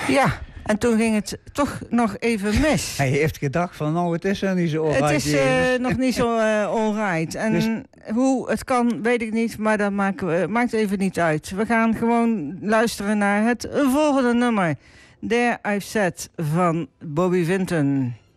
Ja, en toen ging het toch nog even mis. Hij heeft gedacht van, nou, het is er niet zo alright. Het is nog niet zo alright. En dus hoe het kan, weet ik niet, maar dat maakt even niet uit. We gaan gewoon luisteren naar het volgende nummer. There I've Said van Bobby Vinton.